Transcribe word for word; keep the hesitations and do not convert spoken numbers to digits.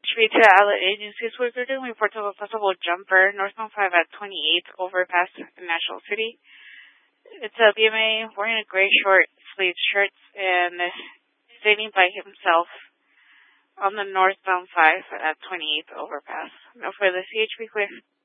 B to Outlet Agencies. We're doing reports of a possible jumper northbound five at twenty-eighth overpass in National City. It's a B M A wearing a gray short sleeve shirt and sitting by himself on the northbound five at twenty-eighth overpass. No further C H P clear.